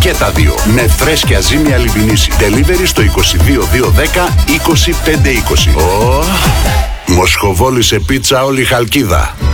Και τα δύο. Με φρέσκια ζύμια λιβινίση. Delivery στο 22210 25520. Μοσχοβόλη σε πίτσα όλη Χαλκίδα.